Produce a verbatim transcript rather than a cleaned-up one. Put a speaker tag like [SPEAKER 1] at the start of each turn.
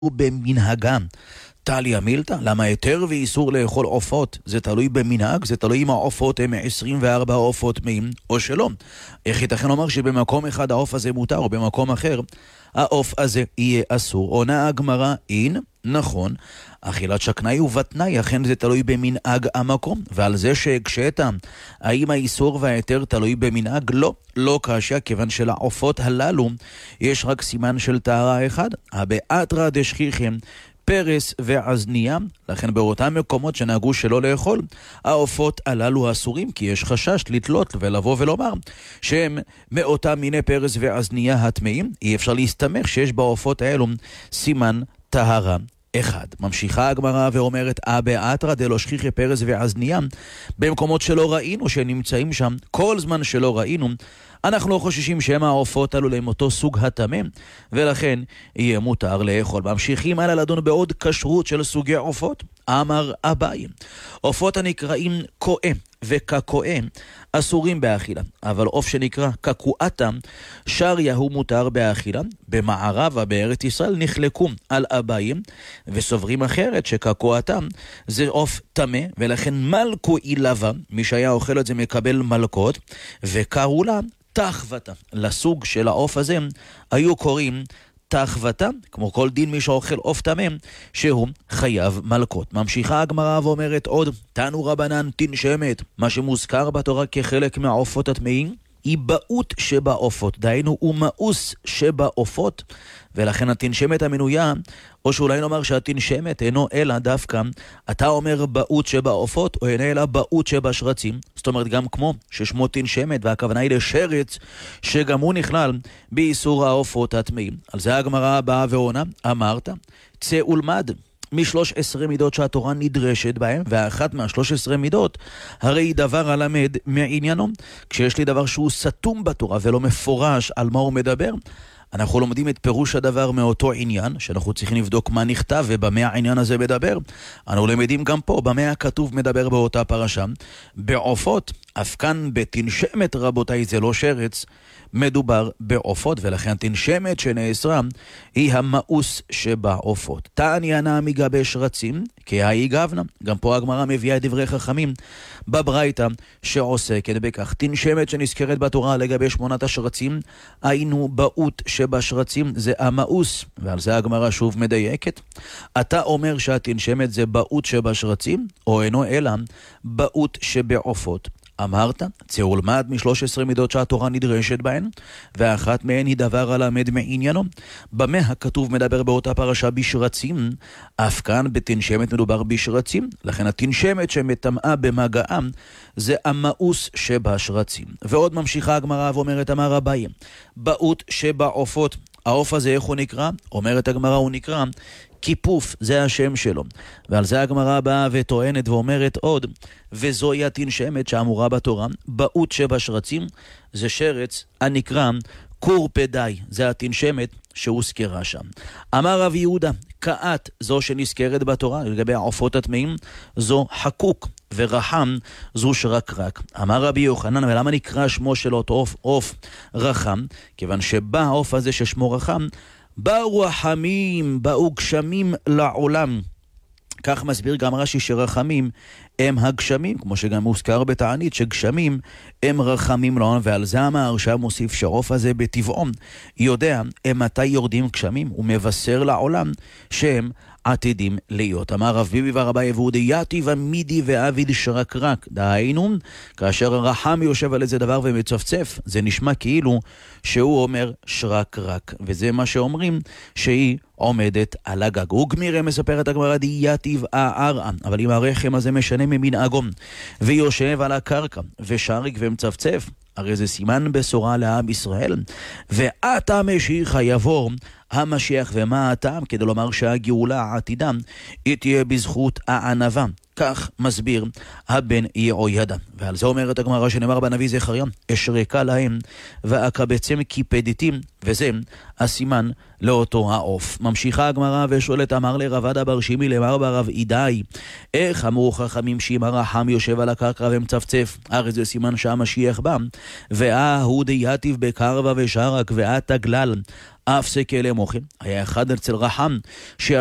[SPEAKER 1] במנהגם. טליה מילתא, למה היתר ואיסור לאכול עופות? זה תלוי במנהג, זה תלוי אם העופות הם עשרים וארבע עופות טמאים או שלא. איך ייתכן לומר שבמקום אחד העוף הזה מותר או במקום אחר העוף הזה יהיה אסור? עונה הגמרא, אין, נכון, אכילת שקנאי ובתנאי, אכן זה תלוי במנהג המקום. ועל זה שהקשית, האם האיסור וההיתר תלוי במנהג? לא, לא קשה, כיוון שלעופות הללו יש רק סימן של טהרה אחד, הבאתרא דשכיחים פרס ועזניה, לכן באותם מקומות שנהגו שלא לאכול, העופות הללו אסורים, כי יש חשש לתלות ולבוא ולומר שהם מאותם מיני פרס ועזניה הטמאים. אי אפשר להסתמך שיש בעופות האלו סימן טהרה אחד. ממשיכה הגמרא ואומרת, הבאתרא דלא שכיחי פרס ועזניה, במקומות שלא ראינו שנמצאים שם, כל זמן שלא ראינו, אנחנו לא חוששים שהם העופות עלו להם אותו סוג הטמא, ולכן יהיה מותר לאכול. ממשיכים הלאה לדון בעוד כשרות של סוגי עופות. אמר אביי, עופות הנקראים קואה וקקואה אסורים באכילה, אבל עוף שנקרא קקואטה שריה הוא מותר באכילה. במערבה בארץ ישראל נחלקו על אביי וסוברים אחרת שקקואטה זה עוף טמא, ולכן מלכו אילבה, מי שהיה אוכל את זה מקבל מלכות, וקראו לה תחוותה. לסוג של העוף הזה היו קוראים תחוותה, כמו כל דין מי שאוכל עוף טמא שהוא חייב מלכות. ממשיכה הגמרא ואומרת עוד, תנו רבנן תנשמת, מה שמוזכר בתורה כחלק מהעופות הטמאים היא באות שבעופות, דהיינו הוא מאוס שבעופות, ולכן התנשמת המנויה, או שאולי נאמר שהתנשמת אינו אלא דווקא, אתה אומר באות שבעופות, או אינו אלא באות שבשרצים, זאת אומרת גם כמו ששמו תנשמת, והכוונה היא לשרץ, שגם הוא נכלל באיסור העופות הטמאים. על זה הגמרא הבאה ועונה, אמרת, צא ולמד משלוש עשרה מידות שהתורה נדרשת בהם, ואחת מהשלוש עשרה מידות הרי היא דבר הלמד מעניינו. כשיש לי דבר שהוא סתום בתורה ולא מפורש על מה הוא מדבר, אנחנו לומדים את פירוש הדבר מאותו עניין, שאנחנו צריכים לבדוק מה נכתב ובמה העניין הזה מדבר. אנחנו למדים גם פה במה הכתוב מדבר באותה פרשה. בעופות, אף כאן בתנשמת רבותיי זה לא שרץ, מדובר בעופות, ולכן תנשמת שנאסרה היא המאוס שבעופות. תעניינה מגבי שרצים כהאי גבנה. גם פה הגמרא מביאה את דברי חכמים בברייתא שעוסקת בכך. תנשמת שנזכרת בתורה לגבי שמונת השרצים, היינו באות שבשרצים זה המאוס, ועל זה הגמרא שוב מדייקת. אתה אומר שהתנשמת זה באות שבשרצים, או אינו אלא באות שבעופות. אמרת, צא ולמד משלוש עשרה מידות שהתורה נדרשת בהן, ואחת מהן היא דבר הלמד מעניינו. במה הכתוב מדבר באותה פרשה בשרצים, אף כאן בתנשמת מדובר בשרצים, לכן התנשמת שמטמאה במגעם זה המאוס שבשרצים. ועוד ממשיכה הגמרא ואומרת, אמר אביי, באות שבעופות, העוף הזה איך הוא נקרא? אומרת הגמרא, הוא נקרא כיפוף, זה השם שלו. ועל זה הגמרא באה וטוענת ואומרת עוד, וזוהי התנשמת שאמורה בתורה, באות שבשרצים, זה שרץ הנקרא קורפדאי, זה התנשמת שהוזכרה שם. אמר רב יהודה, קאת זו שנזכרת בתורה, לגבי העופות הטמאים, זו חקוק, ורחם זו שרקרק. אמר רבי יוחנן, ולמה נקרא שמו של אותו עוף, עוף רחם? כיוון שבא העוף הזה ששמו רחם, באו רחמים, באו גשמים לעולם. כך מסביר גם רש"י שרחמים הם הגשמים, כמו שגם מוזכר בתענית שגשמים הם רחמים לעולם, ועל זה אמר שהמוסיף שהעוף הזה בטבעו יודע מתי יורדים גשמים, הוא מבשר לעולם שהם עתידים להיות. אמר רב ביבי ורבי יהודה, יתיב מידי ואביד שרקרק, דהיינו כאשר רחם יושב על איזה דבר ומצפצף, זה נשמע כאילו שהוא אומר שרקרק, וזה מה שאומרים שהיא עומדת על הגג. וגמירה מספרת הגמרא, יתיב הערעה, אבל אם הרחם הזה משנה ממנהגו ויושב על הקרקע ושריק ומצפצף, הרי זה סימן בשורה לעם ישראל. ואתה משיח יבוא המשיח, ומה הטעם? כדי לומר שהגאולה העתידה היא תהיה בזכות הענווה. כך מסביר הבן יהוידע. ועל זה אומרת הגמרא שנאמר בנביא זכריה, אשרקה להם ואקבצם קיפדיתים, וזה הסימן לאותו העוף. ממשיכה הגמרא ושואלת, אמר לרבד בר שימי למר ברב עידאי, איך אמרו חכמים שאם הרחם יושב על הקרקע ומצפצף, הרי זה סימן שהמשיח בא, וההוא דייתיב בקרבה ושרק ואת הגלל, אף סקל למוכן, היה אחד אצל רחם,